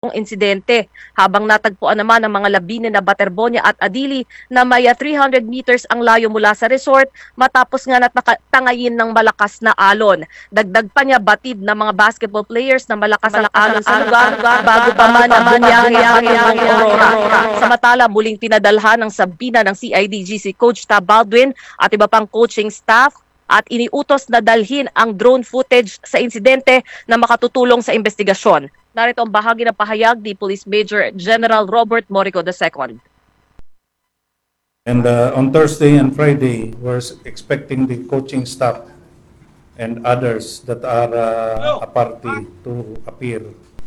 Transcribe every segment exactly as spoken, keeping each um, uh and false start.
itong insidente. Habang natagpuan naman ang mga labine na Baterbonia at Adili na may three hundred meters ang layo mula sa resort matapos nga natatangayin ng malakas na alon. Dagdag pa niya batid ng mga basketball players na malakas ang alon sa lugar bago pa man ang bumiyahe ang Aurora. Samantala, muling pinadalhan ng Sabina ng C I D G si Coach Tab Baldwin at iba pang coaching staff at iniutos na dalhin ang drone footage sa insidente na makatutulong sa investigasyon. Narito ang bahagi ng pahayag ni Police Major General Robert Morico the second. And uh, on Thursday and Friday, we're expecting the coaching staff and others that are uh, a party to appear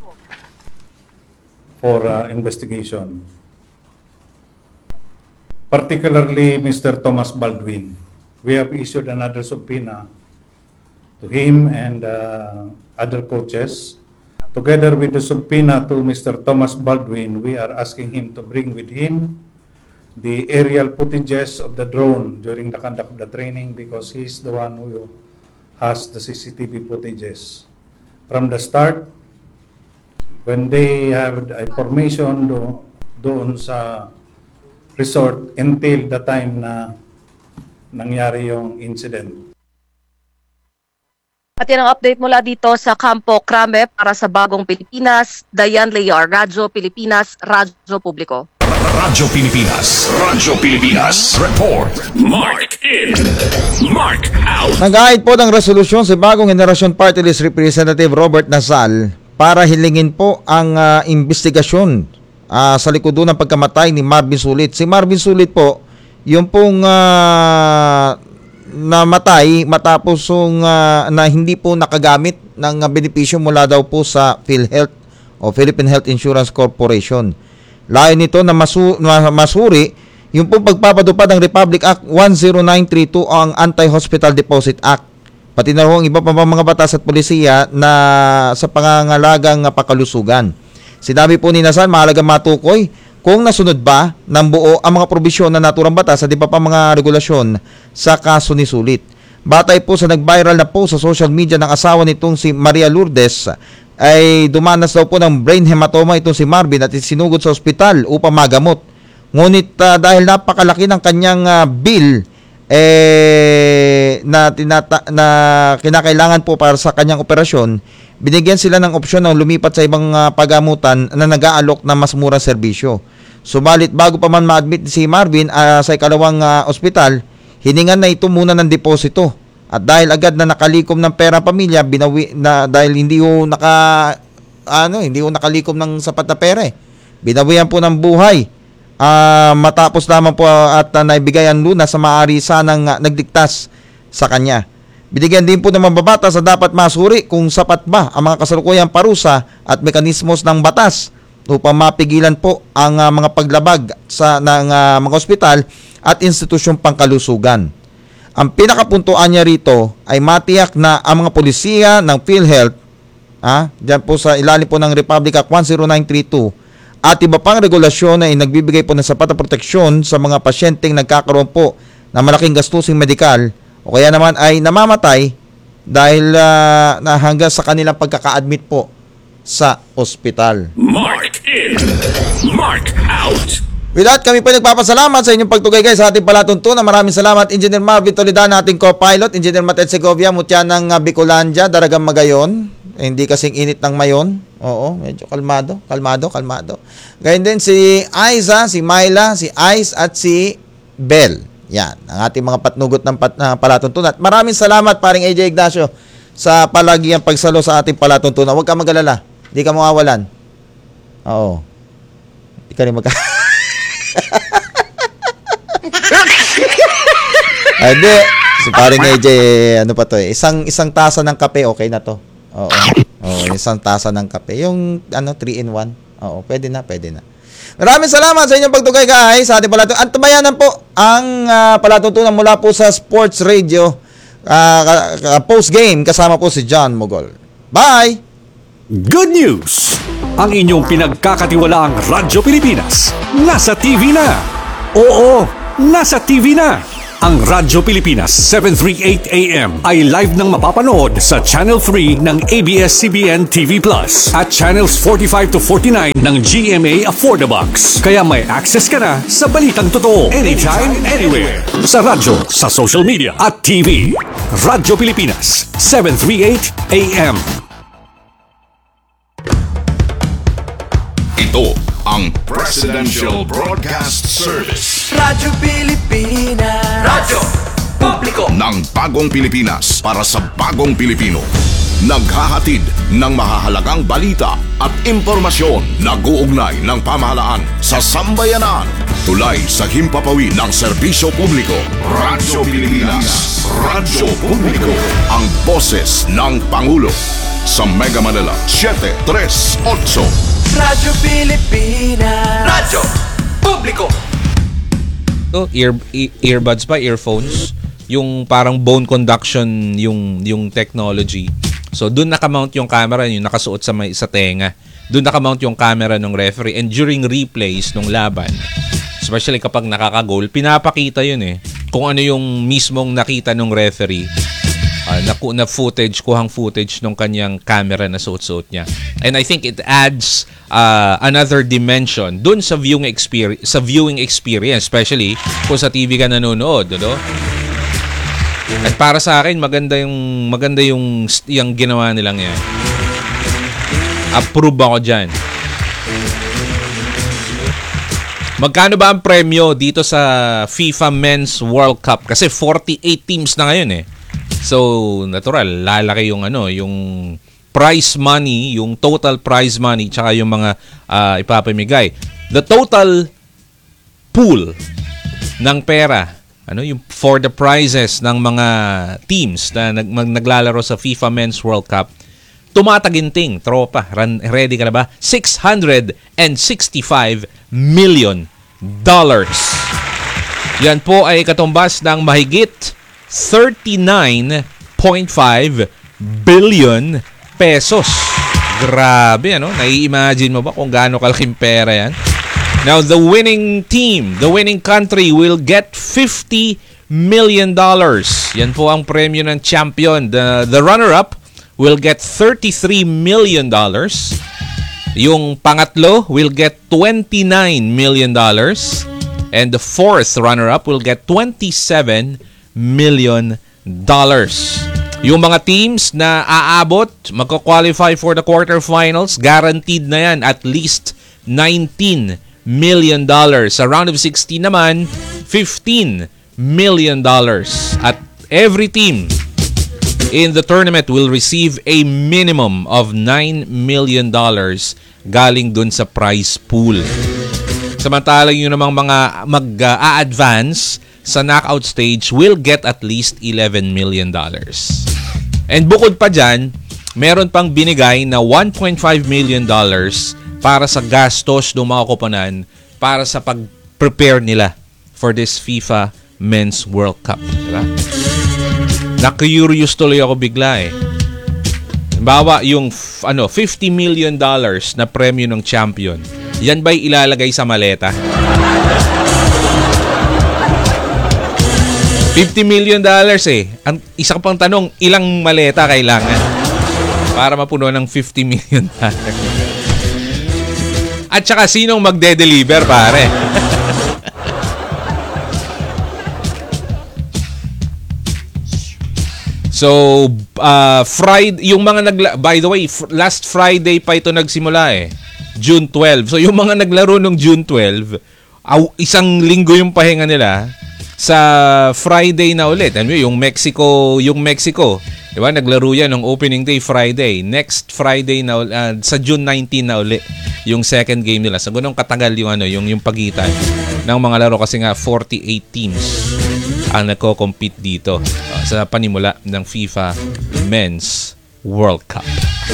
for uh, investigation. Particularly Mister Thomas Baldwin. We have issued another subpoena to him and uh, other coaches. Together with the subpoena to Mister Thomas Baldwin, we are asking him to bring with him the aerial footages of the drone during the conduct of the training because he's the one who has the C C T V footages. From the start, when they have the information do, doon sa resort until the time na nangyari yung incident. At yan ang update mula dito sa Campo Crame para sa Bagong Pilipinas. Dayan Lear, Radyo Pilipinas, Radyo Publiko. Radyo Pilipinas, Radyo Pilipinas, report, mark in, mark out. Nag-aayit po ng resolusyon si Bagong Henerasyon Party List Representative Robert Nasal para hilingin po ang uh, investigasyon uh, sa likod ng pagkamatay ni Marvin Sulit. Si Marvin Sulit po, yung pong uh, namatay matapos yung, uh, na hindi po nakagamit ng uh, benepisyo mula daw po sa PhilHealth o Philippine Health Insurance Corporation. Layo nito na masu- masuri yung pong pagpapadupad ng Republic Act one oh nine three two o ang Anti-Hospital Deposit Act. Pati na ho ang iba pa mga batas at polisiya na sa pangangalagang pakalusugan. Sinabi po ni Nasal, mahalagang matukoy kung nasunod ba ng buo ang mga probisyon na naturang batas at iba pa mga regulasyon sa kaso ni Sulit. Batay po sa nag-viral na post sa social media ng asawa nitong si Maria Lourdes, ay dumanas daw po ng brain hematoma itong si Marvin at sinugod sa ospital upang magamot. Ngunit uh, dahil napakalaki ng kanyang uh, bill eh, na, tinata- na kinakailangan po para sa kanyang operasyon, binigyan sila ng opsyon na lumipat sa ibang uh, pagamutan na nag-aalok ng mas murang serbisyo. Subalit bago pa man ma-admit si Marvin uh, sa ikalawang uh, ospital, hiningan na ito muna ng deposito. At dahil agad na nakalikom ng pera pamilya, binawi na dahil hindi ho naka ano, hindi ho nakalikom ng sapat na pera. Eh. Binawian po ng buhay. Uh, matapos lamang po at uh, naibigay ang lunas sa maaari sanang uh, nagdiktas sa kanya. Binigyan din po ng mababata sa dapat masuri kung sapat ba ang mga kasalukuyang parusa at mekanismos ng batas upang mapigilan po ang uh, mga paglabag sa ng uh, mga ospital at institusyong pangkalusugan. Ang pinakapuntuan niya rito ay matiyak na ang mga polisiya ng PhilHealth, ah, diyan po sa ilalim po ng Republic Act one oh nine three two at iba pang regulasyon ay nagbibigay po ng sapat na proteksyon sa mga pasyenteng nagkakaroon po ng malaking gastusing medikal o kaya naman ay namamatay dahil uh, na hanggang sa kanilang pagkaka-admit po sa ospital. Mark in, mark out. With that, kami po nagpapasalamat sa inyong pagtugay guys sa ating palatuntunan. Maraming salamat Engineer Marvin Toledano, ating co-pilot, Engineer Matet Segovia, mutya ng uh, Bicolandia, Daragang Magayon. Eh, hindi kasing init ng mayon. Oo, medyo kalmado, kalmado, kalmado. Gayun din si Aiza, si Myla, si Ice at si Bell. Yan, ang ating mga patnugot ng pat, uh, palatuntunan. Maraming salamat paring A J Ignacio sa palagiang pagsalo sa ating palatuntunan. Huwag ka mag-alala, hindi ka mawawalan. Oo. Hindi ka rin magka... Ay, di. Si paring A J, ano pa to eh. Isang, isang tasa ng kape, okay na to. Oo. Oo, isang tasa ng kape. Yung, ano, three in one. Oo, pwede na, pwede na. Maraming salamat sa inyong pagtugay guys sa ating palatuntunan. At tumayanan po ang uh, palatuntunan mula po sa Sports Radio uh, post-game kasama po si John Mogol. Bye! Good news! Ang inyong pinagkakatiwalaang Radyo Pilipinas nasa T V na. Oo, nasa T V na. Ang Radyo Pilipinas seven thirty-eight A M ay live nang mapapanood sa Channel three ng A B S C B N T V Plus at Channels forty-five to forty-nine ng G M A Affordabox. Kaya may access ka na sa balitang totoo anytime, anywhere. Sa radyo, sa social media at T V. Radyo Pilipinas seven thirty-eight A M. Ito ang Presidential Broadcast Service Radyo Pilipinas. Radyo Publiko ng Bagong Pilipinas para sa Bagong Pilipino. Naghahatid ng mahahalagang balita at impormasyon na guugnay ng pamahalaan sa sambayanan. Tulay sa himpapawid ng serbisyo publiko. Radyo Pilipinas. Radyo Publiko. Ang boses ng Pangulo. Sa Mega Manila, seven three eight. Radyo Pilipinas. Radyo Publiko. Oh, ear, e- earbuds pa, earphones, yung parang bone conduction yung yung technology. So doon naka-mount yung camera, yung nakasuot sa may sa tenga. Doon naka-mount yung camera ng referee, and during replays ng laban, especially kapag nakaka-goal, pinapakita yun eh kung ano yung mismong nakita ng referee. Uh, na, na footage, kuhang footage ng kanyang camera na suot-suot niya. And I think it adds uh, another dimension dun sa viewing experience, sa viewing experience, especially kung sa T V ka nanonood, no? At para sa akin, maganda yung maganda yung yung ginawa nilang yan. Approve ako diyan. Magkano ba ang premyo dito sa FIFA Men's World Cup? Kasi forty-eight teams na ngayon eh. So, natural, lalaki yung ano, yung prize money, yung total prize money, tsaka yung mga uh, ipapamigay. The total pool ng pera, ano, yung for the prizes ng mga teams na nag, mag, naglalaro sa FIFA Men's World Cup, tumataginting, tropa, run, ready ka na ba? six hundred sixty-five million dollars. Yan po ay katumbas ng mahigit thirty-nine point five billion pesos. Grabe, ano? Nai-imagine mo ba kung gaano kalaking pera yan? Now, the winning team, the winning country will get fifty million dollars. Yan po ang premyo ng champion. The, the runner-up will get thirty-three million dollars. Yung pangatlo will get twenty-nine million dollars. And the fourth runner-up will get twenty-seven million dollars. Yung mga teams na aabot, magko-qualify for the quarterfinals, guaranteed na yan at least nineteen million dollars. Sa round of sixteen naman, fifteen million dollars. At every team in the tournament will receive a minimum of nine million dollars galing dun sa prize pool. Samantalang yun namang mga mag-a-advance sa knockout stage will get at least eleven million dollars. And bukod pa dyan, meron pang binigay na one point five million dollars para sa gastos ng mga koponan para sa pag-prepare nila for this FIFA Men's World Cup. Diba? Na-curious tuloy ako bigla eh. Bawa yung f- ano, fifty million dollars na premyo ng champion. Yan ba'y ilalagay sa maleta? fifty million dollars eh. Ang isa pang tanong, ilang maleta kailangan para mapuno ng fifty million dollars? At saka sinong magde-deliver, pare? So, uh, Friday, yung mga nagla... By the way, f- last Friday pa ito nagsimula eh. June twelfth. So, yung mga naglaro nung June twelfth, aw, isang linggo yung pahinga nila. Sa Friday na ulit. Ano yung Mexico, yung Mexico, di ba? Naglaro yan ng opening day Friday. Next Friday na uh, sa June nineteenth na ulit yung second game nila. Sa so, ganung katagal yung ano, yung yung pagitan ng mga laro kasi nga forty-eight teams ang nagko-compete dito uh, sa panimula ng FIFA Men's World Cup.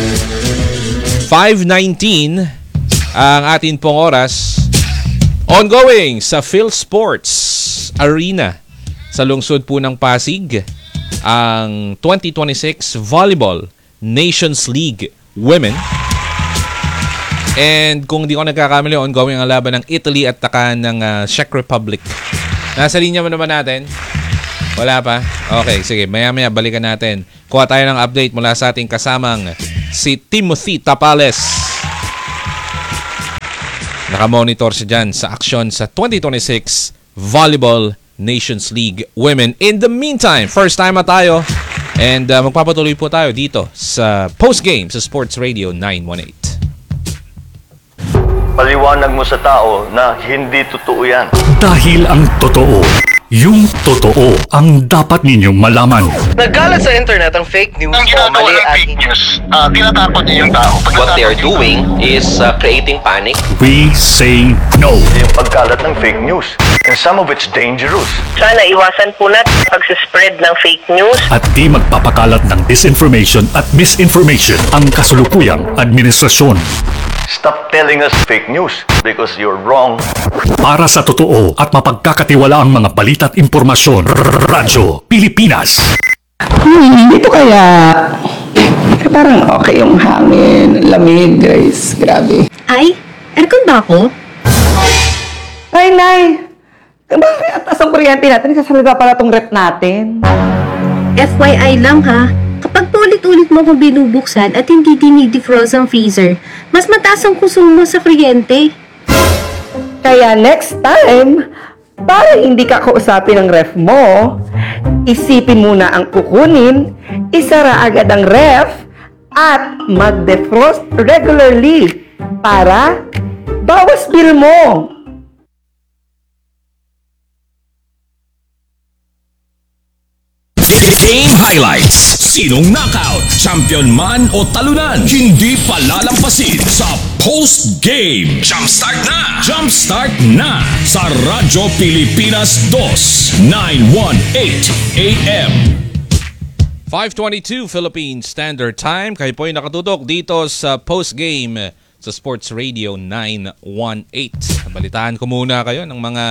five nineteen ang atin pong oras. Ongoing sa Phil Sports Arena sa lungsod po ng Pasig ang twenty twenty-six Volleyball Nations League Women. And kung di ko nagkakamali, ongoing ang laban ng Italy at taka ng uh, Czech Republic. Nasa linya mo naman natin Wala pa? Okay, sige. Maya-maya balikan natin. Kuha tayo ng update mula sa ating kasamang si Timothy Tapales. Nakamonitor siya dyan sa aksyon sa twenty twenty-six Volleyball Nations League Women. In the meantime, first time na tayo. And uh, magpapatuloy po tayo dito sa postgame sa Sports Radio nine one eight. Paliwanag mo sa tao na hindi totoo yan. Dahil ang totoo, yung totoo ang dapat ninyong malaman. Nagkalat sa internet ang fake news Ang o ginagawa mali ng at fake news, uh, tinatakot niyo yung tao. Pag what they are natakot yung doing is uh, creating panic. We say no. tao, yung pagkalat ng fake news. And some of it's dangerous. Sana iwasan po natin pagsispread ng fake news. At di magpapakalat ng disinformation at misinformation ang kasulukuyang administrasyon. Stop telling us fake news because you're wrong. Para sa totoo at mapagkakatiwala ang mga balita at impormasyon, Radyo Pilipinas. Hmm, dito kaya parang okay yung hangin, lamig, guys. Grabe. Ay, aircon ba ako? Ay, Nay! Bakit atas ang kuryente natin? Sasalita pala tong rep natin. F Y I lang ha, kapag paulit-ulit mo kung binubuksan at hindi dinidefrost ang freezer, mas mataas ang konsumo sa kuryente. Kaya next time, para hindi ka kausapin ng ref mo, isipin muna ang kukunin, isara agad ang ref, at mag-defrost regularly para bawas bill mo. Game highlights. Sinong knockout, champion man o talunan, hindi palalampasin sa post game. Jumpstart na! Jumpstart na sa Radyo Pilipinas two nine one eight A M. five twenty-two Philippine Standard Time. Kayo po ay nakatutok dito sa post game sa Sports Radio nine one eight. Balitaan ko muna kayo ng mga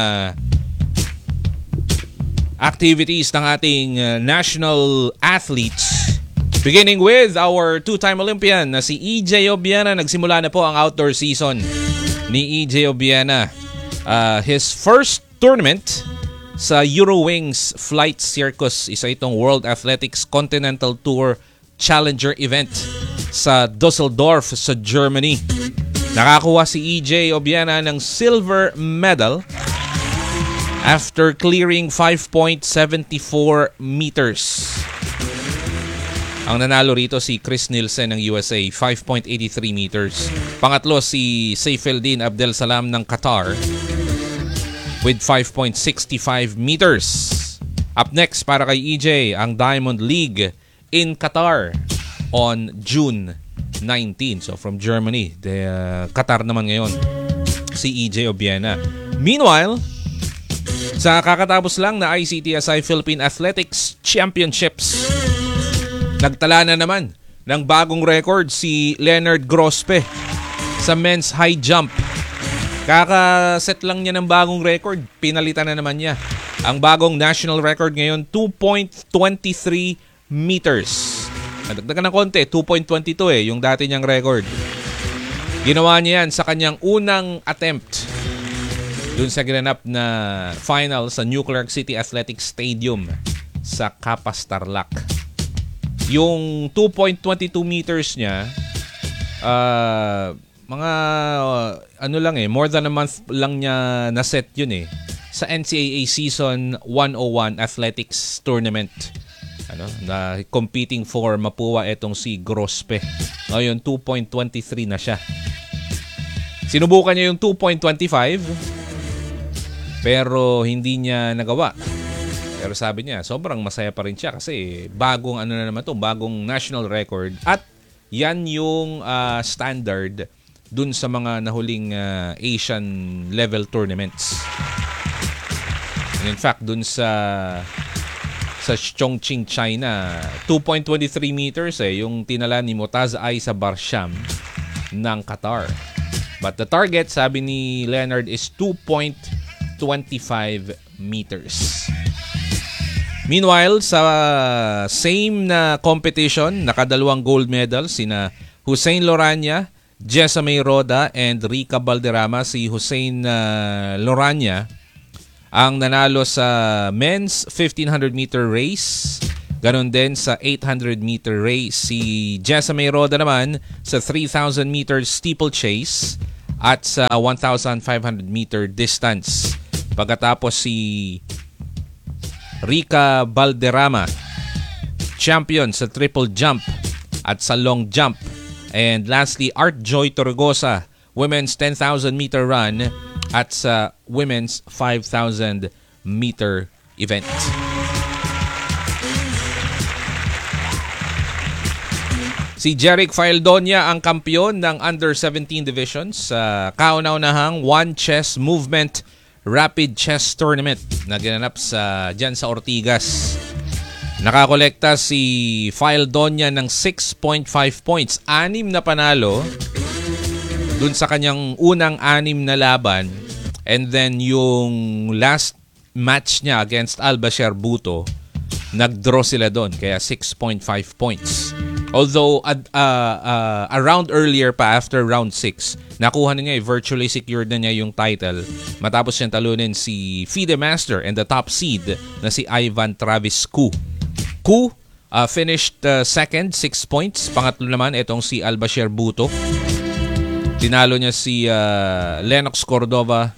activities ng ating uh, national athletes. Beginning with our two-time Olympian na si E J Obiena. Nagsimula na po ang outdoor season ni E J Obiena. Uh, his first tournament sa Eurowings Flight Circus. Isa itong World Athletics Continental Tour Challenger event sa Dusseldorf sa Germany. Nakakuha si E J Obiena ng silver medal after clearing five point seven four meters. Ang nanalo rito si Chris Nielsen ng U S A, five point eight three meters. Pangatlo si Saifeldin Abdel Salam ng Qatar with five point six five meters. Up next para kay E J, ang Diamond League in Qatar on June nineteenth. So from Germany, the uh, Qatar naman ngayon si E J Obiena. Meanwhile, sa kakatapos lang na I C T S I Philippine Athletics Championships, nagtala na naman ng bagong record si Leonard Grospe sa men's high jump. Kakaset lang niya ng bagong record, pinalitan na naman niya. Ang bagong national record ngayon, two point two three meters. Nadagdagan ng konti, two point two two eh, yung dati niyang record. Ginawa niya yan sa kanyang unang attempt dun sa ginanap na final sa New Clark City Athletics Stadium sa Capas, Tarlac. Yung two point two two meters niya, uh, mga uh, ano lang eh, more than a month lang niya na-set yun eh. Sa N C A A Season one oh one Athletics Tournament. Ano, na competing for Mapua etong si Grospe. Ngayon, two point two three na siya. Sinubukan niya yung two point two five, pero hindi niya nagawa. Pero sabi niya, sobrang masaya pa rin siya kasi bagong ano na naman to, bagong national record at yan yung uh, standard dun sa mga nahuling uh, Asian level tournaments. And in fact, dun sa sa Chongqing, China, two point two three meters eh, yung tinala ni Motaz Aisa Barsham ng Qatar. But the target, sabi ni Leonard, is two point two five meters. Meanwhile, sa same na competition, nakadalawang gold medals sina Hussein Lorania, Jessamay Roda, and Rica Valderrama. Si Hussein uh, Lorania ang nanalo sa men's fifteen hundred meter race. Ganon din sa eight hundred meter race. Si Jessa May Roda naman sa three thousand meter steeplechase at sa one thousand five hundred meter distance. Pagkatapos si Rica Valderrama, champion sa triple jump at sa long jump. And lastly, Art Joy Torregosa, women's ten thousand meter run at sa women's five thousand meter event. Si Jeric Faeldonia ang kampiyon ng under seventeen division sa kauna-unahang one chess movement rapid chess tournament na ginanap sa dyan sa Ortigas. Nakakolekta si Faeldonia ng six point five points, anim na panalo dun sa kanyang unang anim na laban, and then yung last match niya against Albasher Buto, nag-draw sila doon kaya six point five points. Although uh, uh, a round earlier pa, after round six, nakuha na niya, virtually secured na niya yung title matapos siyang talunin si FIDE Master and the top seed na si Ivan Travis Ku. Ku uh, finished uh, second, six points. Pangatlo naman itong si Albasher Buto. Tinalo niya si uh, Lennox Cordova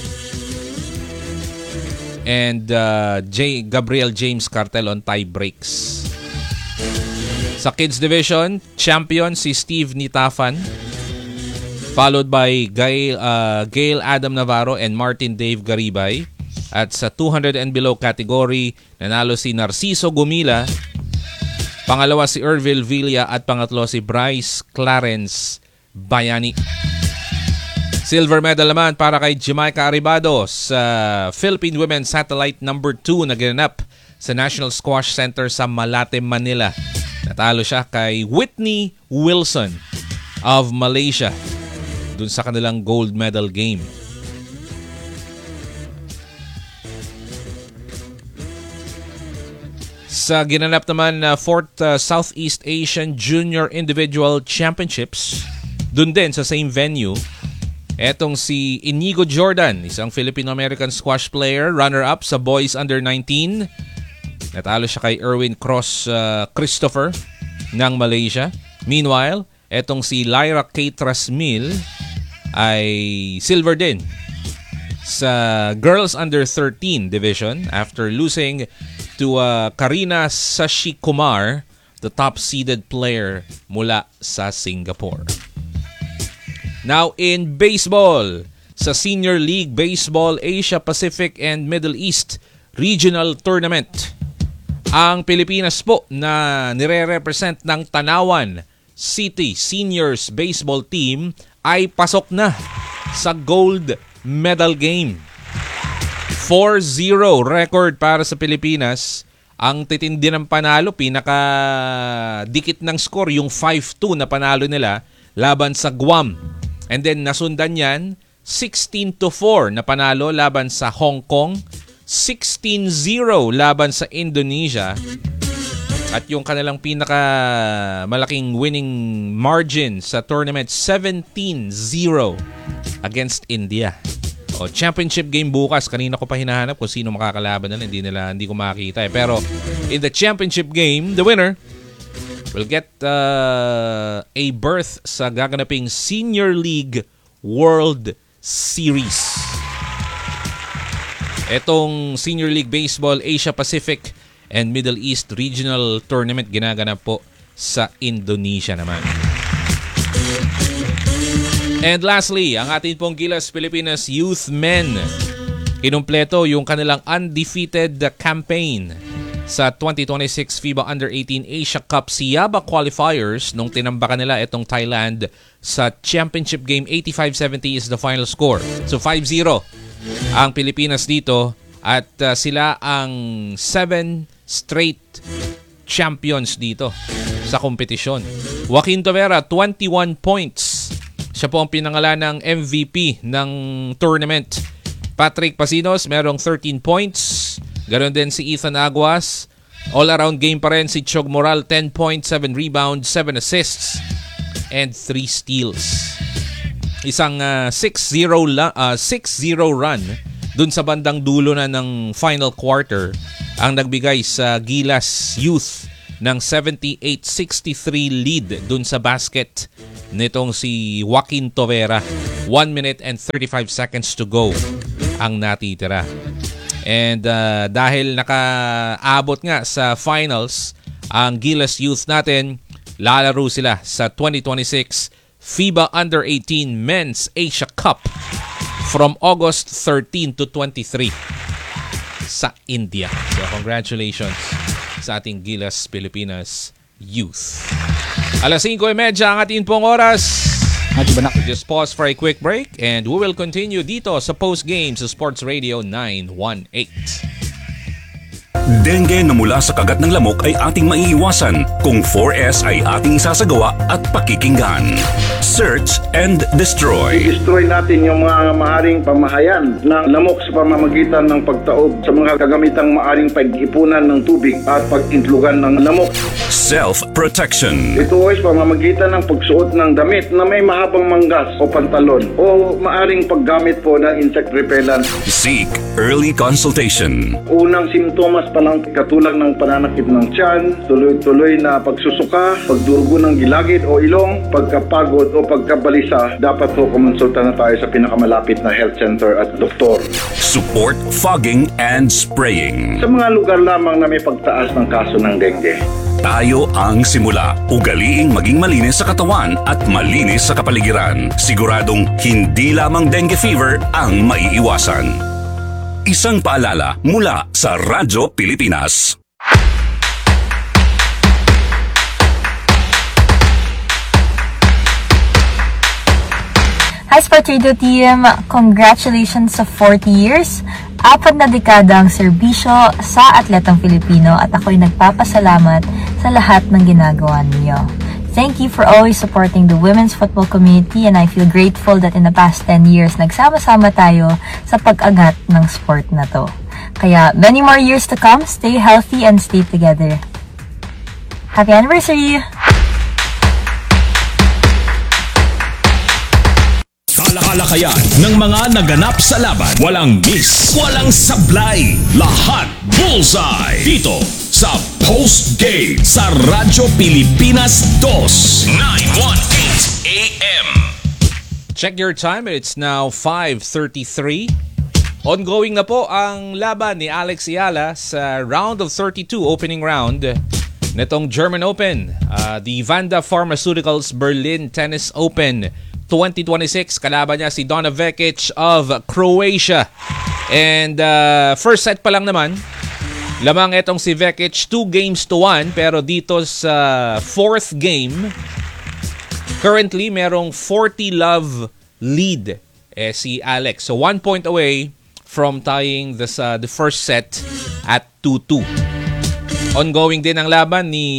and uh, J- Gabriel James Cartel on tie breaks. Sa kids division, champion si Steve Nitafan, followed by Gail, uh, Gail Adam Navarro and Martin Dave Garibay. At sa two hundred and below category, nanalo si Narciso Gumila, pangalawa si Ervil Villa at pangatlo si Bryce Clarence Bayani. Silver medal naman para kay Jamaica Arribado sa Philippine Women's Satellite number two na ginanap sa National Squash Center sa Malate, Manila. Natalo siya kay Whitney Wilson of Malaysia dun sa kanilang gold medal game. Sa ginanap naman na uh, fourth uh, Southeast Asian Junior Individual Championships, dun din sa same venue, etong si Inigo Jordan, isang Filipino-American squash player, runner-up sa boys under nineteen. Natalo siya kay Erwin Cross uh, Christopher ng Malaysia. Meanwhile, etong si Lyra Kate Rasmil ay silver din sa girls under thirteen division after losing to uh, Karina Sashikumar, the top-seeded player mula sa Singapore. Now in baseball, sa Senior League Baseball Asia Pacific and Middle East Regional Tournament, ang Pilipinas po na nire-represent ng Tanawan City Seniors Baseball Team ay pasok na sa gold medal game. four zero record para sa Pilipinas. Ang titindi ng panalo, pinaka-dikit ng score, yung five two na panalo nila laban sa Guam. And then nasundan yan, sixteen to four na panalo laban sa Hong Kong, sixteen zero laban sa Indonesia, at yung kanilang pinaka malaking winning margin sa tournament, seventeen zero against India. O, championship game bukas. Kanina ko pa hinahanap kung sino makakalaban nila, hindi nila hindi ko makita eh. Pero in the championship game, the winner will get uh, a berth sa gaganaping Senior League World Series. Etong Senior League Baseball Asia Pacific and Middle East Regional Tournament ginaganap po sa Indonesia naman. And lastly, ang ating pong Gilas Pilipinas Youth Men, kinumpleto yung kanilang undefeated campaign sa twenty twenty-six FIBA Under eighteen Asia Cup Siaba Qualifiers nung tinambakan nila itong Thailand sa championship game. Eighty-five seventy is the final score. So five zero ang Pilipinas dito, at uh, sila ang seven straight champions dito sa kompetisyon. Joaquin Tovera, twenty-one points. Siya po ang pinangalan ng M V P ng tournament. Patrick Pasinos, merong thirteen points. Ganon din si Ethan Aguas. All-around game pa rin si Chog Moral, ten points, seven rebounds, seven assists, and three steals. Isang uh, six zero la- uh, six zero run dun sa bandang dulo na ng final quarter ang nagbigay sa Gilas Youth ng seventy-eight sixty-three lead dun sa basket nitong si Joaquin Tovera. one minute and thirty-five seconds to go ang natitira. And uh, dahil nakaabot nga sa finals ang Gilas Youth natin, lalaro sila sa twenty twenty-six FIBA Under eighteen Men's Asia Cup from August thirteen to twenty-three sa India. So congratulations sa ating Gilas Pilipinas Youth. Alas singko trenta ang ating pong oras. We'll just pause for a quick break and we will continue dito sa Post Game sa Sports Radio nine one eight. Dengue na mula sa kagat ng lamok ay ating maiiwasan kung four S ay ating isasagawa at pakikinggan. Search and destroy. I-destroy natin yung mga maaring pamahayan ng lamok sa pamamagitan ng pagtaob sa mga kagamitang maaring pag-ipunan ng tubig at pag-intlugan ng lamok. Self-protection. Ito ay pamamagitan ng pagsuot ng damit na may mahabang manggas o pantalon o maaring paggamit po ng insect repellent. Seek early consultation. Unang simptomas pa lang katulad ng pananakit ng tiyan, tuloy-tuloy na pagsusuka, pagdurugo ng gilagid o ilong, pagkapagod o pagkabalisa, dapat po kumonsulta na tayo sa pinakamalapit na health center at doktor. Support fogging and spraying. Sa mga lugar lamang na may pagtaas ng kaso ng dengue. Tayo ang simula. Ugaliing maging malinis sa katawan at malinis sa kapaligiran. Siguradong hindi lamang dengue fever ang maiiwasan. Isang paalala mula sa Radyo Pilipinas. Hi Sports Radio Team! Congratulations sa forty years! Apat na dekada ang serbisyo sa atletang Pilipino at ako'y nagpapasalamat sa lahat ng ginagawa ninyo. Thank you for always supporting the women's football community and I feel grateful that in the past ten years nagsama-sama tayo sa pag-angat ng sport na to. Kaya many more years to come, stay healthy and stay together. Happy anniversary! Talakayan ng mga naganap sa laban. Walang miss, walang sablay. Lahat bullseye. Dito sa Post Game sa Radyo Pilipinas two, nine one eight A M. Check your time. It's now five thirty-three. Ongoing na po ang laban ni Alex Ayala sa round of thirty-two, opening round nitong German Open. Uh, the Vanda Pharmaceuticals Berlin Tennis Open twenty twenty-six. Kalaban niya si Donna Vekic of Croatia. And uh, first set pa lang naman, lamang itong si Vekic, two games to one. Pero dito sa fourth game, currently merong forty love lead eh, si Alex. So one point away from tying this, uh, the first set at two two. Ongoing din ang laban ni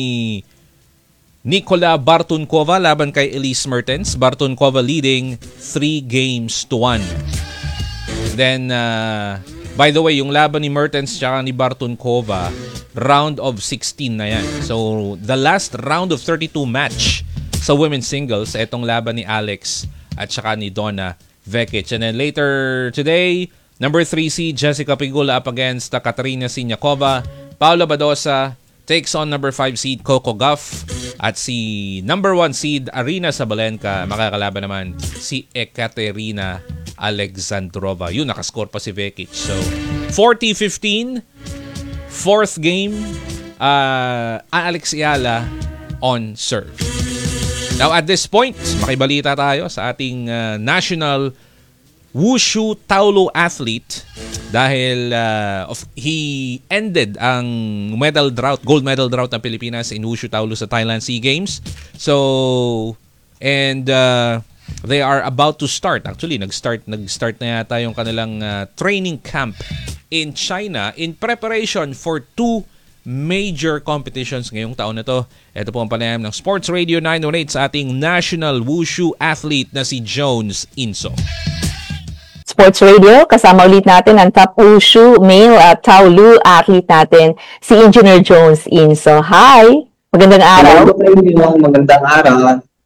Nikola Bartunkova laban kay Elise Mertens. Bartunkova leading three games to one. Then, uh, by the way, yung laban ni Mertens tsaka ni Bartunkova, round of sixteen na yan. So, the last round of thirty-two match sa women's singles, etong laban ni Alex at tsaka ni Donna Vekic. And then later today, number three seed Jessica Pegula up against uh, Katarina Siniakova. Paula Badosa takes on number five seed Coco Gauff. At si number one seed Arina Sabalenka, makakalaban naman si Ekaterina Alexandrova. Yun, nakascore pa si Vekic. So, forty fifteen, fourth game, uh, Alex Ayala on serve. Now, at this point, makibalita tayo sa ating uh, national Wushu Taolo athlete dahil uh, of, he ended ang medal drought, gold medal drought ng Pilipinas in Wushu Taolo sa Thailand SEA Games. So, and uh, they are about to start. Actually, nag-start, nag-start na yata yung kanilang uh, training camp in China in preparation for two major competitions ngayong taon na to. Ito po ang panayam ng Sports Radio nine one eight sa ating national Wushu athlete na si Jones Inso. Sports Radio, kasama ulit natin ang top Wushu male at Taolu athlete natin, si Engineer Jones Inso. Hi! Magandang araw. Hello, magandang araw.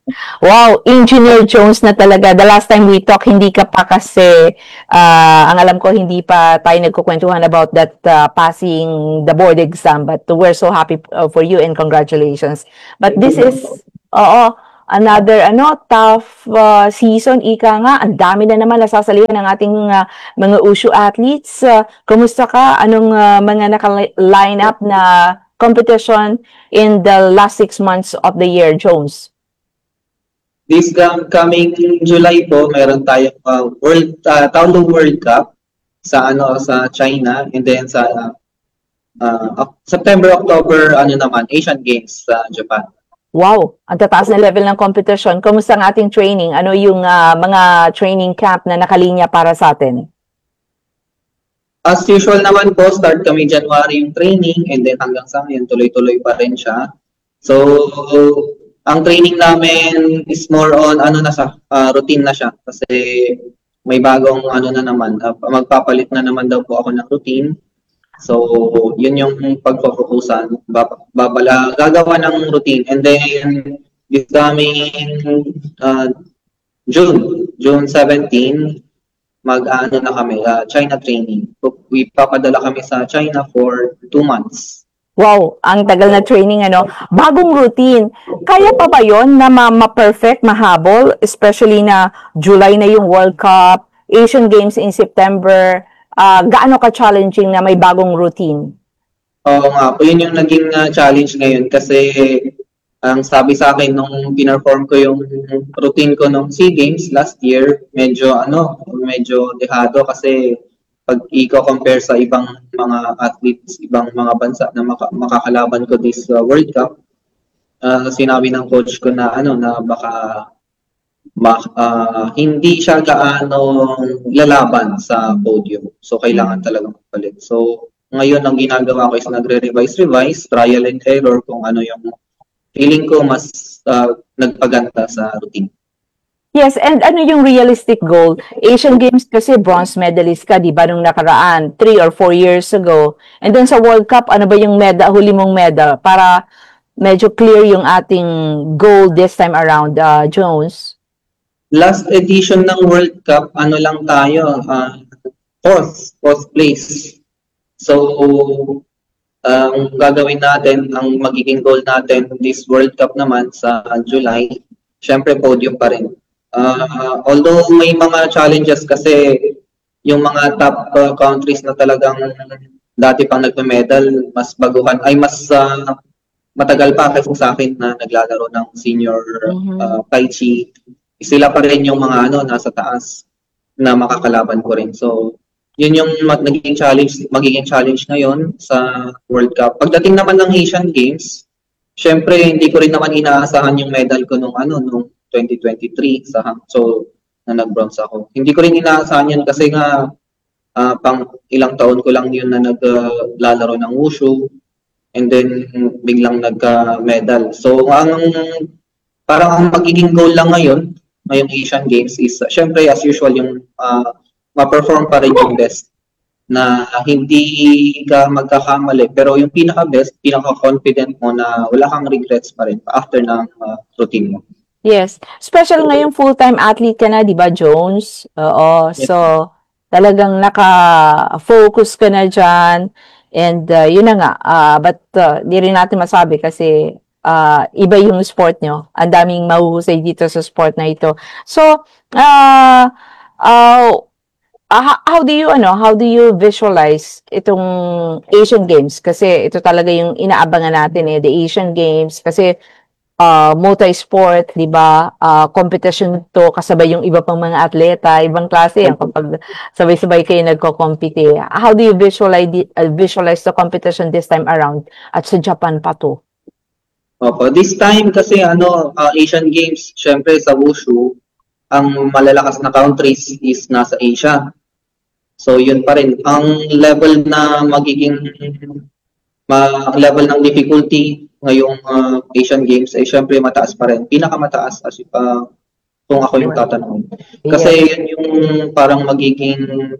Wow, Engineer Jones na talaga. The last time we talk, hindi ka pa kasi, ah, ang alam ko, hindi pa tayo nagkukwentuhan about that uh, passing the board exam. But we're so happy uh, for you and congratulations. But this is, oo, another ano tough uh, season. Ika nga, ang dami na naman nasasalihan ng ating uh, mga Wushu athletes. Uh, kumusta ka? Anong uh, mga naka-line up na competition in the last six months of the year, Jones? This um, coming July po, meron tayong uh, World uh, Taolo World Cup sa ano sa China, and then sa uh, September October ano naman Asian Games sa Japan. Wow, ang tataas na level ng competition. Kumusta ang ating training? Ano yung uh, mga training camp na nakalinya para sa atin? As usual naman po, start kami January yung training, and then hanggang sa ngayon tuloy-tuloy pa rin siya. So ang training namin is more on ano na sa uh, routine na siya kasi may bagong ano na naman, uh, magpapalit na naman daw po ako ng routine. So yun yung pagpo-focusan, babala gagawa ng routine, and then this coming uh, June June seventeenth mag-ano na kami uh, China training. So, ipapadala kami sa China for two months. Wow, ang tagal na training, ano. Bagong routine. Kaya pa ba yon na ma-perfect, mahabol? Especially na July na yung World Cup, Asian Games in September. Uh, gaano ka-challenging na may bagong routine? Oo nga po, yun yung naging uh, challenge ngayon kasi ang sabi sa akin nung pinerform ko yung routine ko nung SEA Games last year, medyo ano, medyo dehado kasi pag i-compare sa ibang mga athletes, ibang mga bansa na maka- makakalaban ko this uh, World Cup, uh, sinabi ng coach ko na ano na baka ma- uh, hindi siya gaano lalaban sa podium. So kailangan talaga magpalit. So ngayon ang ginagawa ko is nagre-revise, revise, trial and error kung ano yung feeling ko mas uh, nagpaganda sa routine. Yes, and ano yung realistic goal? Asian Games kasi bronze medalist ka, di ba, nung nakaraan, three or four years ago. And then sa World Cup, ano ba yung medal, huli mong medal? Para medyo clear yung ating goal this time around, uh, Jones. Last edition ng World Cup, ano lang tayo, uh, fourth, fourth place. So, ang um, gagawin natin, ang magiging goal natin this World Cup naman sa July, syempre podium pa rin. Uh, although may mga challenges kasi yung mga top uh, countries na talagang dati pang nagme-medal, mas baguhan, ay mas uh, matagal pa kasi sa akin na naglalaro ng senior uh, Tai Chi. Sila pa rin yung mga ano nasa taas na makakalaban ko rin. So, yun yung mag- naging challenge, magiging challenge ngayon sa World Cup. Pagdating naman ng Asian Games, syempre hindi ko rin naman inaasahan yung medal ko nung ano nung twenty twenty-three sa Hangzhou na nag-bronze ako. Hindi ko rin inaasahan yun kasi nga uh, pang ilang taon ko lang yun na naglalaro uh, ng Wushu, and then biglang nagka-medal. So ang parang ang magiging goal lang ngayon, ngayong Asian Games is uh, syempre as usual yung uh, ma-perform pa rin yung best na hindi ka magkakamali, pero yung pinaka-best, pinaka-confident mo na wala kang regrets pa rin after ng uh, routine mo. Yes. Special ngayong full-time athlete ka na, di ba, Jones? Oo. Yes. So, talagang naka-focus ka na dyan. And uh, yun na nga. Uh, but uh, di rin natin masabi kasi uh, iba yung sport nyo. Ang daming mahuhusay dito sa sport na ito. So, uh, uh, Uh, how do you ano how do you visualize itong Asian Games, kasi ito talaga yung inaabangan natin eh, the Asian Games, kasi uh, multi-sport, di ba, uh, competition to, kasabay yung iba pang mga atleta, ibang klase yan kapag sabay-sabay kayo nagko-compete. How do you visualize the, uh, visualize the competition this time around at sa Japan pa to? Opo, this time kasi ano uh, Asian Games, syempre sa Wushu ang malalakas na countries is nasa Asia. So yun pa rin ang level na magiging ma level ng difficulty ngayong uh, Asian Games ay syempre mataas pa rin. Pinakamataas as uh, kung ako yung tatanungin. Kasi yun yung parang magiging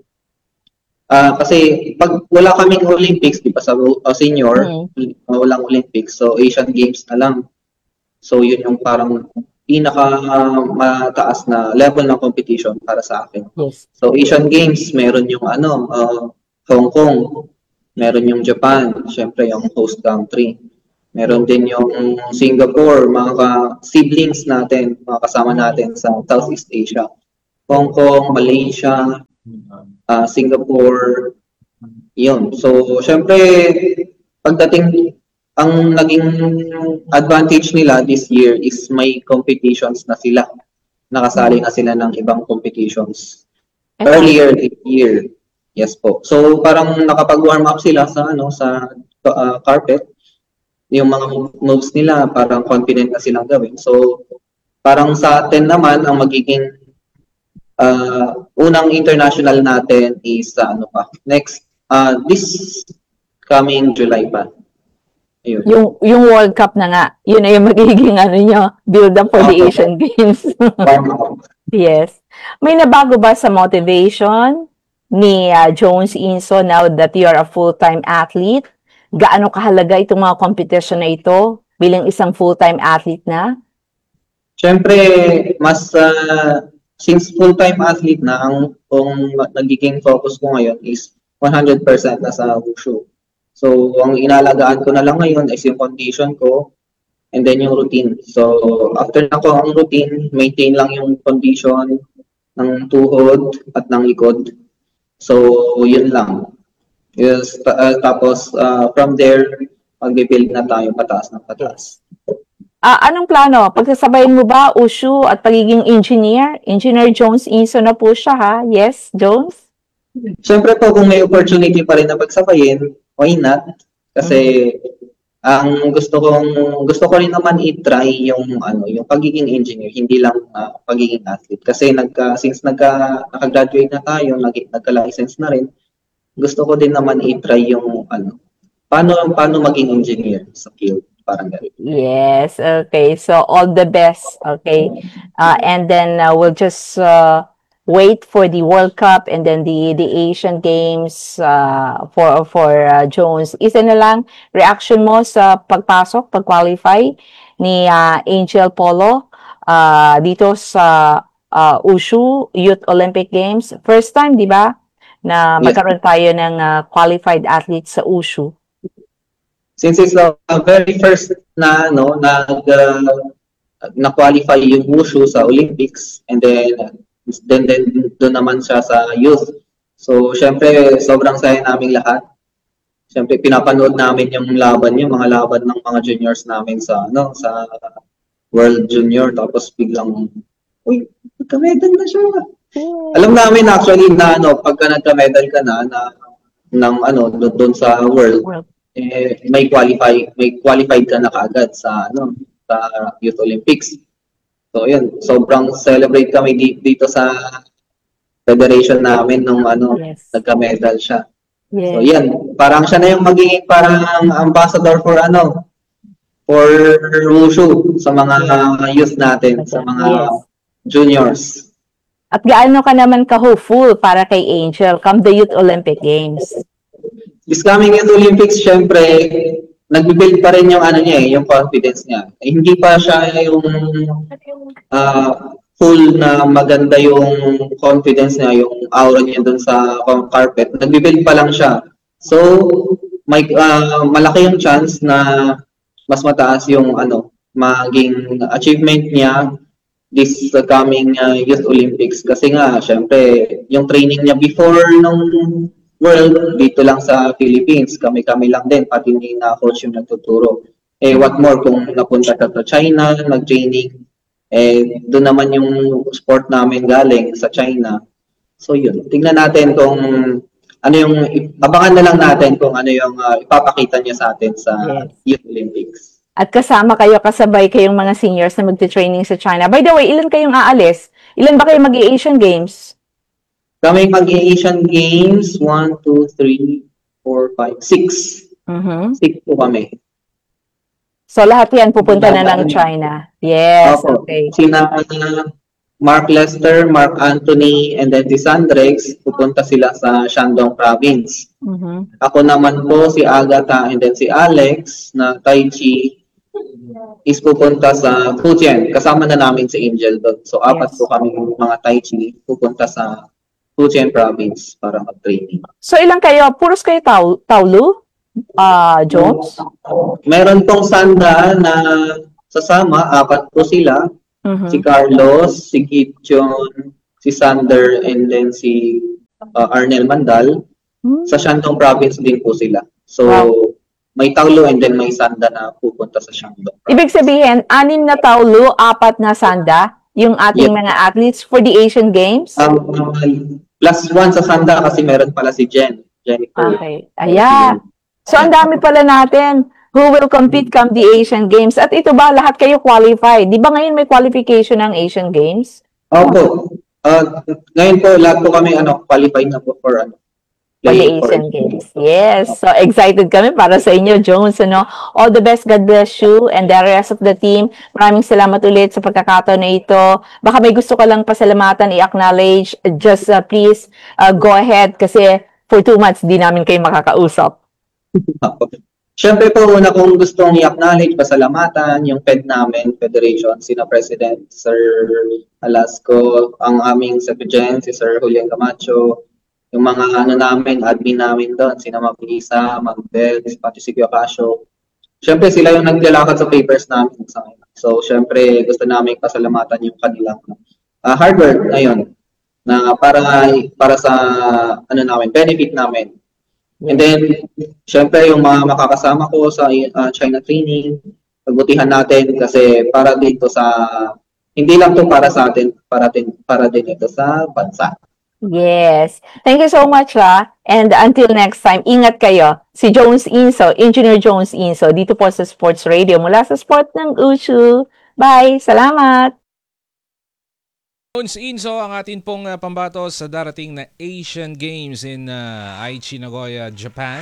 uh, kasi pag wala kaming Olympics, di ba sa uh, senior, mm-hmm. uh, walang Olympics. So Asian Games na lang. So yun yung parang pinaka mataas na level ng competition para sa akin. Yes. So Asian Games, meron yung ano, uh, Hong Kong, meron yung Japan, syempre yung host country. Meron din yung Singapore, mga ka- siblings natin, mga kasama natin sa Southeast Asia. Hong Kong, Malaysia, uh, Singapore, yun. So, syempre, pagdating, ang naging advantage nila this year is may competitions na sila. Nakasali na sila ng ibang competitions. Earlier this year. Yes po. So, parang nakapag-warm up sila sa, ano, sa uh, carpet. Yung mga moves nila, parang confident na silang gawin. So, parang sa atin naman, ang magiging uh, unang international natin is, uh, ano pa, next, uh, this coming July pa. Ayun. Yung, yung World Cup na nga, yun na yung magiging ano nyo, build up for the Asian Games. Yes. May nabago ba sa motivation ni uh, Jones Inso now that you are a full-time athlete? Gaano kahalaga itong mga competition na ito bilang isang full-time athlete na? Siyempre, mas uh, since full-time athlete na, ang kung nagiging focus ko ngayon is one hundred percent na sa wushu. So, ang inalagaan ko na lang ngayon is yung condition ko and then yung routine. So, after na ko ang routine, maintain lang yung condition ng tuhod at ng likod. So, yun lang. Yes, uh, tapos uh, from there, mag-build na tayo pataas ng pataas. Ah, anong plano? Pagsasabayin mo ba Wushu at pagiging engineer? Engineer Jones Inso na po siya, ha? Yes, Jones? Siyempre po, kung may opportunity pa rin na pagsabayin, why not? Kasi ang gusto kong gusto ko rin naman i-try yung ano, yung pagiging engineer, hindi lang uh, pagiging athlete. Kasi nagka since nagka naka-graduate na tayo, nag nagka-license na rin. Gusto ko din naman i-try yung ano, paano paano maging engineer sa field, parang ganun. Yes, okay. So all the best, okay. Uh, and then uh, we'll just uh, wait for the World Cup and then the the Asian Games uh, for for uh, Jones. Isa na lang reaction mo sa pagpasok, pag-qualify ni uh, Angel Polo uh, dito sa uh, Wushu Youth Olympic Games. First time, di ba? Na magkaroon tayo ng uh, qualified athletes sa Wushu. Since it's the uh, very first na no na uh, na-qualify yung Wushu sa Olympics and then then then doon naman siya sa youth. So syempre sobrang saya naming lahat. Syempre pinapanood namin yung laban, yung mga laban ng mga juniors namin sa ano sa World Junior, tapos biglang uy, nagka-medal na siya. Alam namin actually na ano, pagka nagka-medal ka na, na ng ano doon sa world, eh, may qualify, may qualified ka na kaagad sa ano sa Youth Olympics. So yun, sobrang celebrate kami dito sa federation namin nung ano yes. nagka-medal siya. Yes. So yan, parang siya na yung magiging parang ambassador for ano for Wushu sa mga uh, youth natin, sa mga yes. juniors. At gaano ka naman ka-hopeful para kay Angel come the Youth Olympic Games? This coming Youth Olympics, syempre, nag-build pa rin yung ano niya eh, yung confidence niya. Eh, hindi pa siya yung uh, full na maganda yung confidence niya, yung aura niya dun sa carpet. Nag-build pa lang siya. So, may uh, malaki yung chance na mas mataas yung ano, maging achievement niya this uh, coming uh, Youth Olympics. Kasi nga, syempre, yung training niya before nung world, dito lang sa Philippines, kami-kami lang din, pati hindi na coach yung nagtuturo. Eh, what more kung napunta ka sa China, nag-training, eh, doon naman yung sport namin galing sa China. So, yun. Tingnan natin kung ano yung, abangan na lang natin kung ano yung uh, ipapakita niya sa atin sa yes. Youth Olympics. At kasama kayo, kasabay kayong mga seniors na magte-training sa China. By the way, ilan kayong aalis? Ilan ba kayo mag-i-Asian Games? Kami mag-i-Asian Games, one, two, three, four, five, six. Mm-hmm. Six po kami. So lahat yan pupunta na ng China? Yes, Opo. Okay. Sina Mark Lester, Mark Anthony, and then si Sandrex, pupunta sila sa Shandong Province. Mm-hmm. Ako naman po, si Agatha, and then si Alex, na Tai Chi, is pupunta sa Fujian. Kasama na namin si Angel doon. So, apat Yes. po kami mga Tai Chi pupunta sa Fujian province para mag-training. So ilang kayo? Puros kayo tau Taulu? Ah, Jones? Meron pong Sanda na sasama, apat po sila. Mhm. Si Carlos, si Kitchon, si Sander, and then si uh, Arnel Mandal. Sa Shandong province din po sila. So, may Taulo and then may Sanda na pupunta sa Shandong. Ibig sabihin, anim na Taulu, apat na Sanda, yung ating Yes. mga athletes for the Asian Games? Um, uh, plus one sa Sanda kasi meron pala si Jen. Jennifer. Okay. Ayan. So, ang dami pala natin who will compete come the Asian Games. At ito ba, lahat kayo qualified? Di ba ngayon may qualification ng Asian Games? Opo. Uh, ngayon po, lahat po kami ano, qualified na po for ano. For the playing for Asian Games. Yes. So, excited kami para sa inyo, Jones. Ano? All the best. God bless you and the rest of the team. Maraming salamat ulit sa pagkakataon na ito. Baka may gusto ka lang pasalamatan, i-acknowledge. Just uh, please uh, go ahead kasi for two months di namin kayo makakausap. Siyempre po, una kong gustong i-acknowledge, pasalamatan yung F E D namin, Federation, sina President Sir Alasco, ang aming Secretary, si Sir Julian Camacho, yung mga ano namin, admin namin doon, sina Ma'am Lisa, Ma'am Bel, pati si Kuya Casio. Siyempre, sila yung naglalakad sa papers namin. So, siyempre, gusto namin pasalamatan yung kanilang uh, hard work ngayon na para para sa ano namin, benefit namin. And then, syempre, yung mga makakasama ko sa uh, China training, pagbutihan natin kasi para dito sa, hindi lang to para sa atin, para din, para din ito sa bansa. Yes. Thank you so much, ha. And until next time, ingat kayo. Si Jones Inso, Engineer Jones Inso, dito po sa Sports Radio mula sa Sport ng Ushu. Bye. Salamat. Jones Inso ang atin pong uh, pambato sa darating na Asian Games in uh, Aichi, Nagoya, Japan.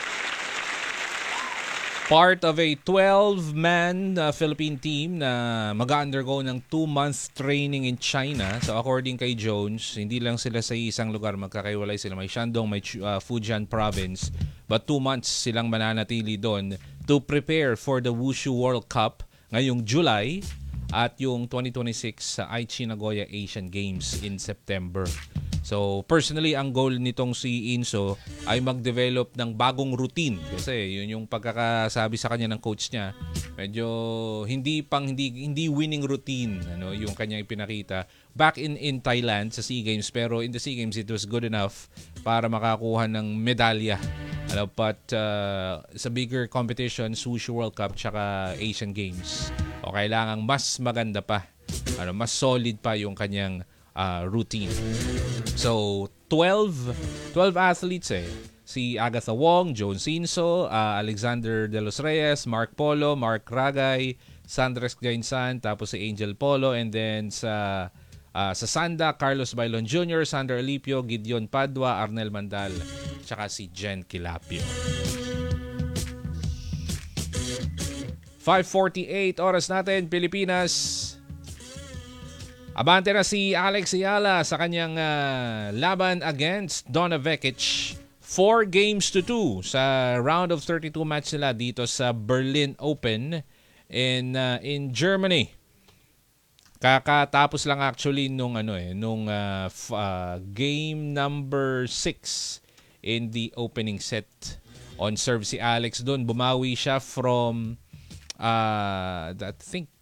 Part of a twelve-man uh, Philippine team na mag-undergo ng two-month training in China. So according kay Jones, hindi lang sila sa isang lugar, magkakaiwalay sila. May Shandong, may uh, Fujian province. But two months silang mananatili doon to prepare for the Wushu World Cup ngayong July at yung twenty twenty-six sa Aichi, Nagoya Asian Games in September. So, personally, ang goal nitong si Inso ay mag-develop ng bagong routine. Kasi yun yung pagkakasabi sa kanya ng coach niya. Medyo hindi pang hindi hindi winning routine, ano, yung kanyang ipinakita back in in Thailand sa SEA Games, pero in the SEA Games it was good enough para makakuha ng medalya. Ano, but uh, sa bigger competitions, Wushu World Cup tsaka Asian Games, o kailangang mas maganda pa, ano, mas solid pa yung kanyang uh, routine. So, twelve, twelve athletes eh. Si Agatha Wong, Jones Inso, uh, Alexander De Los Reyes, Mark Polo, Mark Ragay, Sandres Gainsan, tapos si Angel Polo, and then sa uh, sa Sanda, Carlos Bailon Junior, Sander Alipio, Gideon Padua, Arnel Mandal, tsaka si Jen Kilapio. five forty-eight oras natin, Pilipinas. Abante na si Alex Ayala sa kanyang uh, laban against Donna Vekic. Four games to two sa round of thirty-two match nila dito sa Berlin Open in uh, in Germany. Kakatapos lang actually nung ano eh nung uh, f- uh, game number six in the opening set. On serve si Alex doon, bumawi siya from uh, I think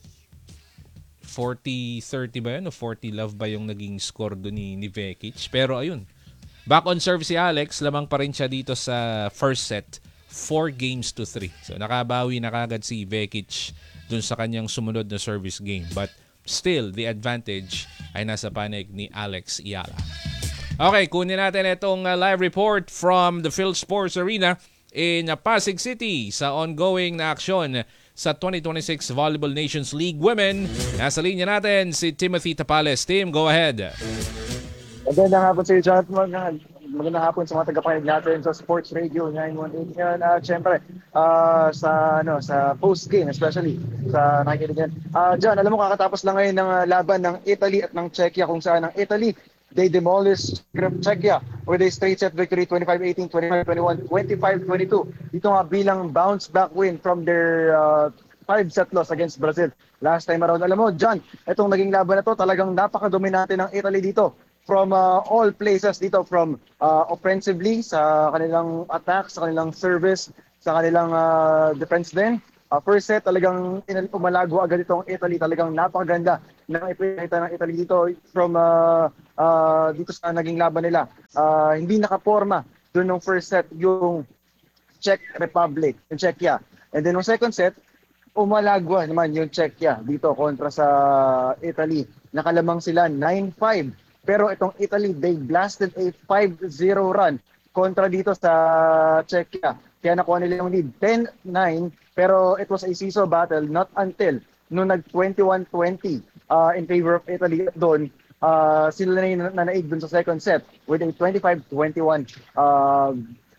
forty thirty ba yun o forty love ba yung naging score doon ni, ni Vekic. Pero ayun, back on serve si Alex, lamang pa rin siya dito sa first set, four games to three. So nakabawi na kagad si Vekic dun sa kanyang sumunod na service game. But still, the advantage ay nasa panig ni Alex Ayala. Okay, kunin natin itong uh, live report from the Phil Sports Arena in uh, Pasig City sa ongoing na aksyon sa twenty twenty-six Volleyball Nations League Women. Nasa linya natin si Timothy Tapales. Tim, go ahead. Magandang hapon sa iyo, Jonathan. Magandang hapon sa mga tagapakinig natin sa Sports Radio nine one eight. Yan, uh, siyempre, uh, sa, ano, sa post-game, especially sa nakikinig yan. Uh, John, alam mo, kakatapos lang ngayon ng uh, laban ng Italy at ng Czechia, kung saan ang Italy, they demolished Czechia with a straight set victory, twenty-five eighteen, twenty-five twenty-one, twenty-five twenty-two. Dito nga bilang bounce back win from their uh, five-set loss against Brazil last time around. Alam mo, John, itong naging laban na to, talagang napaka-dominante ng Italy dito. From uh, all places dito, from uh, offensively, sa kanilang attack, sa kanilang service, sa kanilang uh, defense din. Uh, first set, talagang inal- umalago agad itong Italy. Talagang napakaganda ng ipinakita ng Italy dito from uh, uh, dito sa naging laban nila. Uh, hindi nakaporma doon ng first set yung Czech Republic, yung Czechia. And then yung second set, umalagwa naman yung Czechia dito kontra sa Italy. Nakalamang sila nine five. Pero itong Italy, they blasted a five zero run kontra dito sa Czechia. Kaya nakuha nila yung lead ten nine, pero it was a seesaw battle not until nung nag twenty-one twenty uh, in favor of Italy. Doon, uh, sila na yung nanaig dun sa second set with a twenty-five twenty-one uh,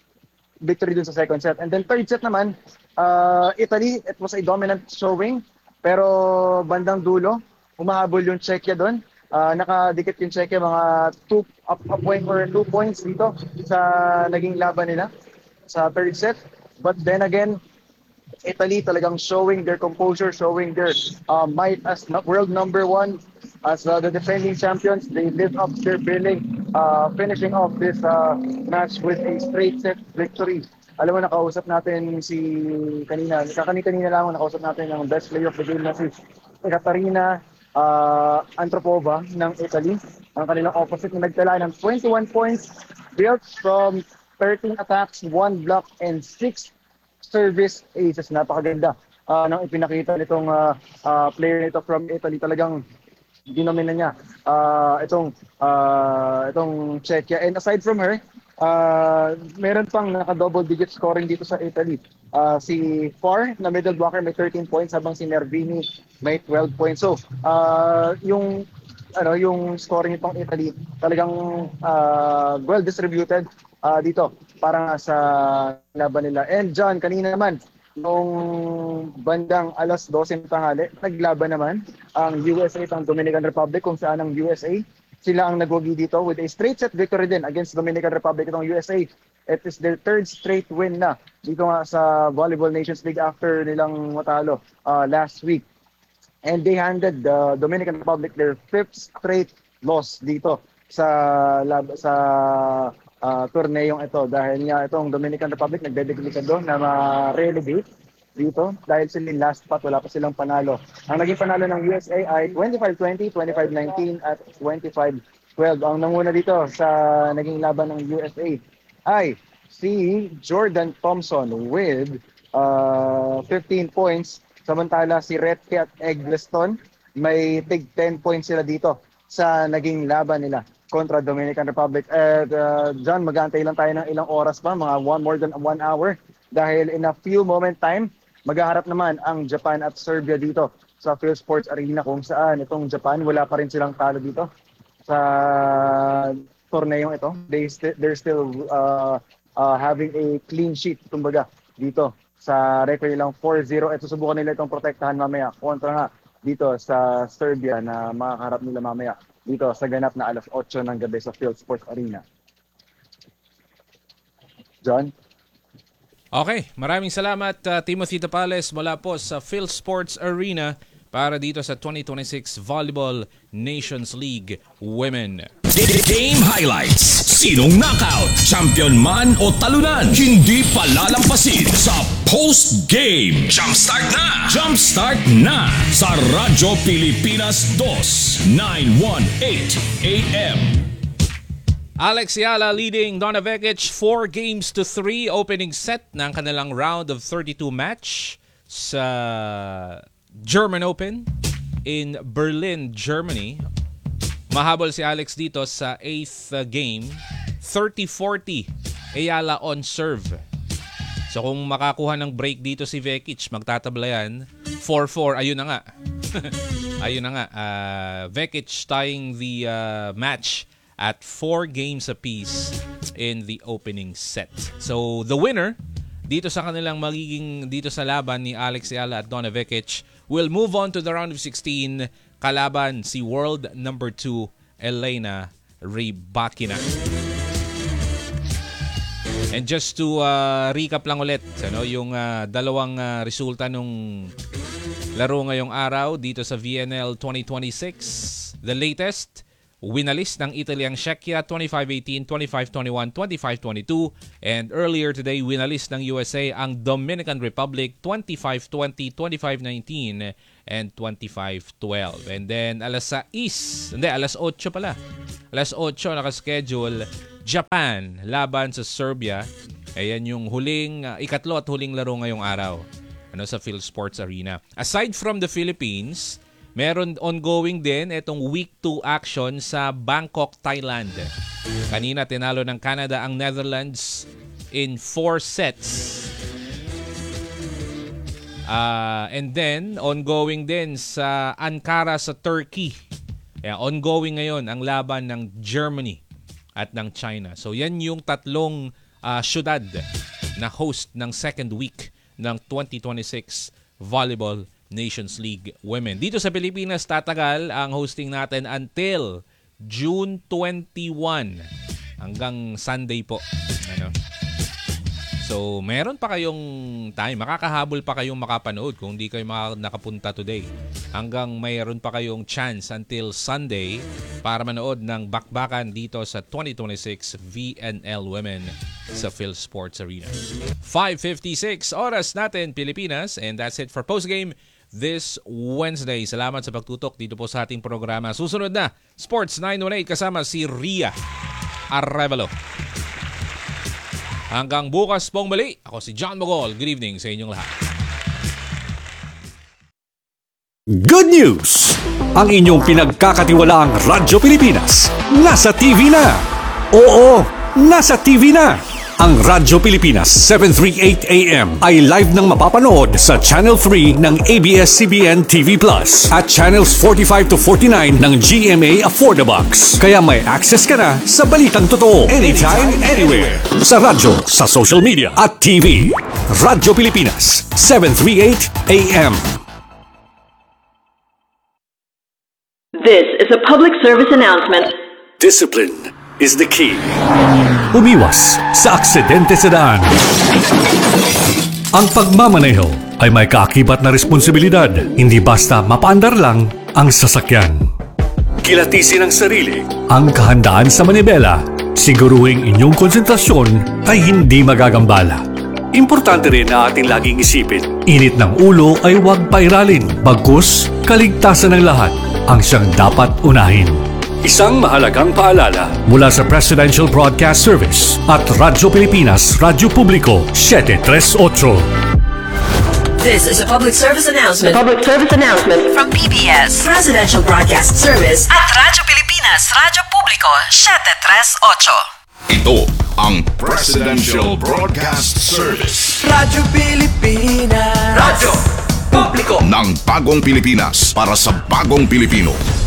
victory dun sa second set. And then third set naman, uh, Italy, it was a dominant showing, pero bandang dulo, umahabol yung Czechia doon. Uh, nakadikit yung Czechia mga two up, up point or two points dito sa naging laban nila sa third set. But then again, Italy talagang showing their composure, showing their uh, might as no- world number one, as uh, the defending champions. They lived up their billing, uh, finishing off this uh, match with a straight set victory. Alam mo, nakausap natin si kanina, kanina lang nakausap natin ang best player of the game na si Katarina uh, Antropova ng Italy. Ang kanilang opposite na nagtala ng twenty-one points built from thirteen attacks, one block, and six service aces. Napakaganda uh, ng ipinakita nitong uh, uh, player nito from Italy. Talagang dinomina niya uh, itong uh, itong Czechia. And aside from her, uh, meron pang naka-double digit scoring dito sa Italy. Uh, si Far na middle blocker may thirteen points, habang si Nervini may twelve points. So, uh, yung ano yung scoring nitong Italy talagang uh, well distributed uh, dito para sa laban nila. And John, kanina naman nung bandang alas dose ng tanghali, naglaban naman ang U S A at ang Dominican Republic, kung saan ang U S A sila ang nagwagi dito with a straight set victory din against Dominican Republic. Itong U S A, it is their third straight win na dito nga sa Volleyball Nations League after nilang matalo uh, last week. And they handed the Dominican Republic their fifth straight loss dito sa lab, sa uh, torneyong ito, dahil nga itong Dominican Republic nagdedeklarado na ma-relegate dito dahil sila last spot, wala pa silang panalo. Ang naging panalo ng U S A ay twenty-five twenty, twenty-five nineteen at twenty-five twelve. Ang nanguna dito sa naging laban ng U S A ay si Jordan Thompson with uh, fifteen points. Samantala si Retke at Eggleston may tig ten points sila dito sa naging laban nila kontra Dominican Republic. At uh, John, mag-aantay lang tayo ng ilang oras pa, mga one more than one hour, dahil in a few moment time, maghaharap naman ang Japan at Serbia dito sa Phil Sports Arena, kung saan itong Japan, wala pa rin silang talo dito sa torneyong ito. They st- they're still uh, uh, having a clean sheet, kumbaga, dito sa record nilang four zero. At susubukan nila itong protektahan mamaya kontra nga dito sa Serbia na makakaharap nila mamaya dito sa ganap na alas otso ng gabi sa Phil Sports Arena. John? Okay, maraming salamat uh, Timothy Tapales mula po sa Phil Sports Arena para dito sa twenty twenty-six Volleyball Nations League Women. Game highlights. Sinong knockout, champion man o talunan, hindi palalampasin sa post-game. Jumpstart na! Jumpstart na sa Radyo Pilipinas two, nine eighteen A M. Alex Yala leading Donna Vekic four games to three, opening set ng kanilang round of thirty-two match sa German Open in Berlin, Germany. Mahabol si Alex dito sa eighth uh, game, thirty forty, Ayala on serve. So kung makakuha ng break dito si Vekic, magtatabla yan. four four, ayun na nga. ayun na nga. Uh, Vekic tying the uh, match at four games apiece in the opening set. So the winner dito sa kanilang magiging dito sa laban ni Alex Ayala at Donna Vekic will move on to the round of sixteen, kalaban si world number two Elena Rybakina. And just to uh, recap lang ulit, ano, yung uh, dalawang uh, resulta nung laro ngayong araw dito sa V N L twenty twenty-six. The latest, winalis ng Italy ang Czechia twenty-five eighteen, twenty-five twenty-one, twenty-five twenty-two. And earlier today, winalis ng U S A ang Dominican Republic twenty-five twenty, twenty-five nineteen, and twenty-five twelve. And then alas sais, hindi, alas otso pala. Alas otso nakaschedule, Japan laban sa Serbia. Ayan yung huling, uh, ikatlo at huling laro ngayong araw ano, sa PhilSports Arena. Aside from the Philippines, meron ongoing din itong week two action sa Bangkok, Thailand. Kanina tinalo ng Canada ang Netherlands in four sets. Uh, and then, ongoing din sa Ankara sa Turkey. Kaya ongoing ngayon ang laban ng Germany at ng China. So yan yung tatlong uh, syudad na host ng second week ng twenty twenty-six Volleyball Nations League Women. Dito sa Pilipinas, tatagal ang hosting natin until June twenty-first hanggang Sunday po. Ano? So, meron pa kayong time. Makakahabol pa kayong makapanood kung hindi kayo maka- nakapunta today. Hanggang mayroon pa kayong chance until Sunday para manood ng bakbakan dito sa twenty twenty-six V N L Women sa PhilSports Arena. five fifty-six oras natin, Pilipinas. And that's it for postgame this Wednesday. Salamat sa pagtutok dito po sa ating programa. Susunod na, Sports nine one eight kasama si Ria Arevalo. Hanggang bukas pong muli, ako si John Mogol. Good evening sa inyong lahat. Good news! Ang inyong pinagkakatiwalaang Radyo Pilipinas nasa T V na. Oo, nasa T V na. Ang Radyo Pilipinas seven thirty-eight A M ay live nang mapapanood sa Channel three ng A B S C B N T V Plus at Channels forty-five to forty-nine ng G M A Affordabox. Kaya may access ka na sa balitang totoo anytime, anywhere. Sa radyo, sa social media at T V. Radyo Pilipinas seven thirty-eight A M. This is a public service announcement. Discipline is the key. Umiwas sa aksidente sa daan. Ang pagmamaneho ay may kaakibat na responsibilidad. Hindi basta mapaandar lang ang sasakyan. Kilatisin ang sarili, ang kahandaan sa manibela. Siguruhing inyong konsentrasyon ay hindi magagambala. Importante rin na ating laging isipin, init ng ulo ay huwag pairalin. Bagkus, kaligtasan ng lahat ang siyang dapat unahin. Isang mahalagang paalala mula sa Presidential Broadcast Service at Radyo Pilipinas, Radyo Publiko, seven thirty-eight. This is a public service announcement. Public service announcement from P B S Presidential Broadcast Service at Radyo Pilipinas, Radyo Publiko, seven thirty-eight. Ito ang Presidential Broadcast Service. Radyo Pilipinas. Radyo Publiko ng bagong Pilipinas para sa bagong Pilipino.